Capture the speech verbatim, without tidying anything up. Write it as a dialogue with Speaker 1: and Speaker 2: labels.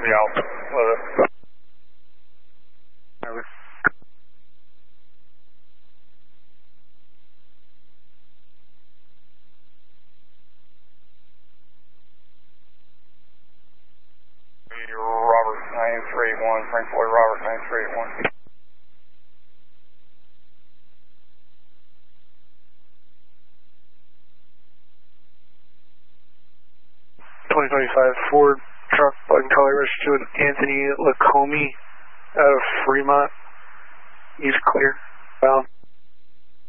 Speaker 1: be out with it. Robert nine three eight one, Frank Floyd Robert nine three eight one.
Speaker 2: twenty twenty-five Ford truck button color registered to Anthony Lacombe out of Fremont. He's clear. Well.